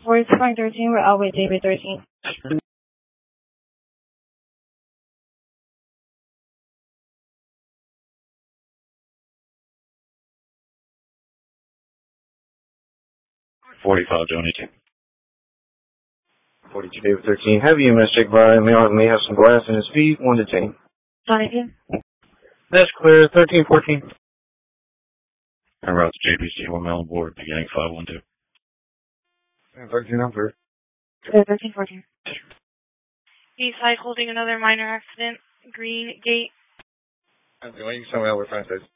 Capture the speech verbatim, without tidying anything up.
Ford Frank thirteen, we're out with David thirteen. forty-five, Johnny two. forty-two, David thirteen. Heavy U M S check by. May, may have some glass in his feet. one to ten. Johnny two. That's clear. thirteen fourteen. En route to J B C, one mile on board, beginning five one two. thirteen on clear. thirteen fourteen. East side holding another minor accident. Green gate. Okay, well, you can tell me how we're trying to